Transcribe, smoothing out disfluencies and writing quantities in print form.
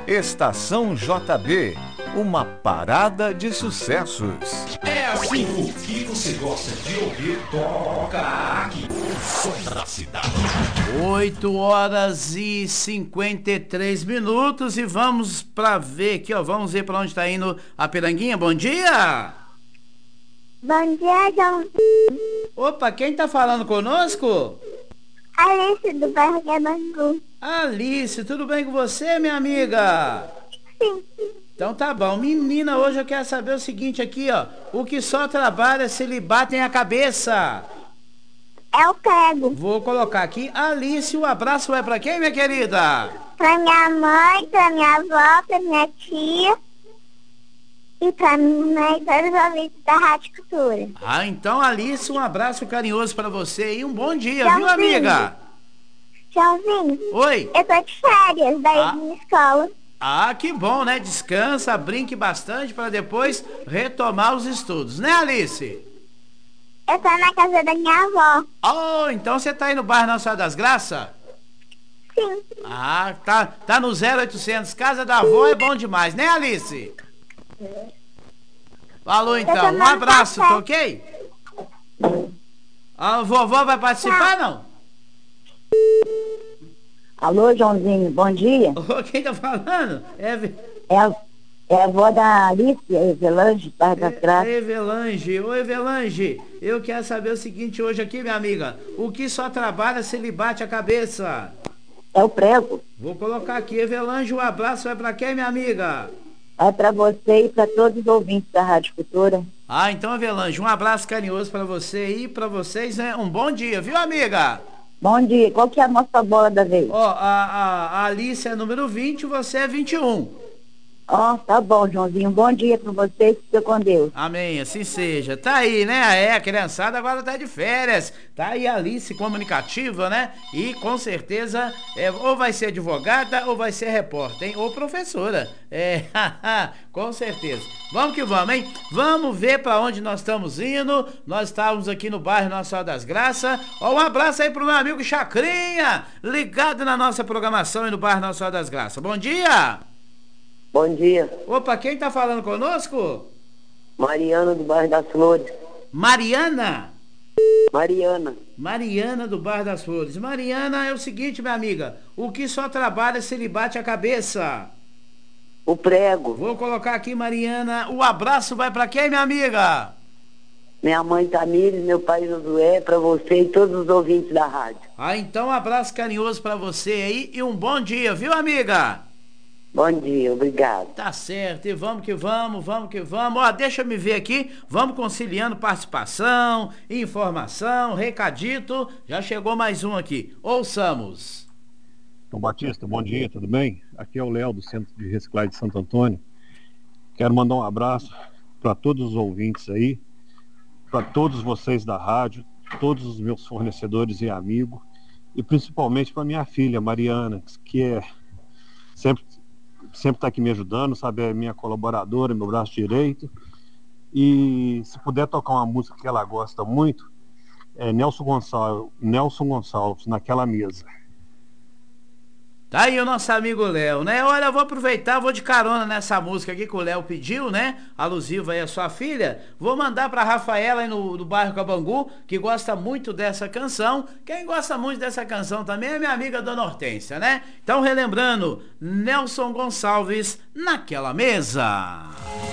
Estação JB, uma parada de sucessos. É assim, o que você gosta de ouvir, toca aqui. O som da cidade. 8h53 e vamos pra ver aqui, ó. Vamos ver pra onde tá indo a Piranguinha. Bom dia! Bom dia, João. Opa, quem tá falando conosco? Alice do bairro Bangu. Alice, tudo bem com você, minha amiga? Sim. Então tá bom. Menina, hoje eu quero saber o seguinte aqui, ó. O que só trabalha se lhe batem a cabeça? É o prego. Vou colocar aqui. Alice, o abraço é pra quem, minha querida? Pra minha mãe, pra minha avó, pra minha tia e pra minha e todos os ouvintes da Rádio Cultura. Ah, então, Alice, um abraço carinhoso pra você e um bom dia, Joãozinho. viu, amiga? Joãozinho, Oi. eu tô de férias da minha escola. Ah, que bom, né? Descansa, brinque bastante pra depois retomar os estudos, né, Alice? Eu tô na casa da minha avó. Oh, então você tá aí no bairro Nossa Senhora das Graças? Sim. Ah, tá no 0800. Casa da avó é bom demais, né, Alice? Falou então, um abraço, tá ok? A vovó vai participar, não? Alô, Joãozinho, bom dia. Ô, quem tá falando? É a avó da Alice, a Evelange, Barra das Graças. Evelange. Ô, Evelange, eu quero saber o seguinte hoje aqui, minha amiga. O que só trabalha se lhe bate a cabeça? É o prego. Vou colocar aqui, Evelange, um abraço é pra quem, minha amiga? É para você e para todos os ouvintes da Rádio Cultura. Ah, então, Evelange, um abraço carinhoso pra você e pra vocês, né? Um bom dia, viu, amiga? Bom dia. Qual que é a nossa bola da vez? Ó, a Alice é número 20, você é 21. Ó, tá bom, Joãozinho. Bom dia para vocês. Fica com Deus. Amém, assim seja. Tá aí, né? A criançada agora tá de férias. Tá aí a Alice comunicativa, né? E com certeza ou vai ser advogada ou vai ser repórter, hein? Ou professora. Com certeza. Vamos que vamos, hein? Vamos ver pra onde nós estamos indo. Nós estávamos aqui no bairro Nossa Senhora das Graças. Ó, um abraço aí pro meu amigo Chacrinha, ligado na nossa programação aí no bairro Nossa Senhora das Graças. Bom dia! Bom dia. Opa, quem tá falando conosco? Mariana do Bairro das Flores. Mariana? Mariana do Bairro das Flores. Mariana, é o seguinte, minha amiga. O que só trabalha se lhe bate a cabeça? O prego. Vou colocar aqui, Mariana. O abraço vai pra quem, minha amiga? Minha mãe Tamires, meu pai Josué, para você e todos os ouvintes da rádio. Ah, então um abraço carinhoso pra você aí e um bom dia, viu, amiga? Bom dia, obrigado. Tá certo, e vamos que vamos. Ó, deixa eu me ver aqui, vamos conciliando participação, informação, recadito. Já chegou mais um aqui, ouçamos. Tom Batista, bom dia, tudo bem? Aqui é o Léo do Centro de Reciclagem de Santo Antônio. Quero mandar um abraço para todos os ouvintes aí, para todos vocês da rádio, todos os meus fornecedores e amigos, e principalmente para minha filha, Mariana, que é sempre está aqui me ajudando, sabe, é minha colaboradora, meu braço direito. E se puder tocar uma música que ela gosta muito, é Nelson Gonçalves, Naquela Mesa. Tá aí o nosso amigo Léo, né? Olha, eu vou aproveitar, vou de carona nessa música aqui que o Léo pediu, né? Alusiva aí a sua filha. Vou mandar pra Rafaela aí no bairro Cabangu, que gosta muito dessa canção. Quem gosta muito dessa canção também é minha amiga Dona Hortência, né? Então, relembrando, Nelson Gonçalves, Naquela Mesa.